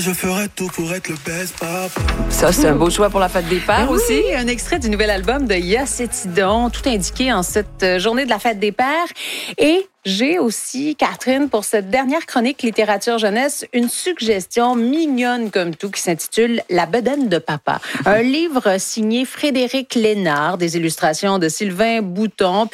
Je ferai tout pour être le best papa. Ça, c'est un beau choix pour la fête des pères aussi. Oui, un extrait du nouvel album de Yacetidon, tout indiqué en cette journée de la fête des pères. Et j'ai aussi, Catherine, pour cette dernière chronique littérature jeunesse, une suggestion mignonne comme tout qui s'intitule La bedaine de papa. Un livre signé Frédéric Lénard, des illustrations de Sylvain Bouton.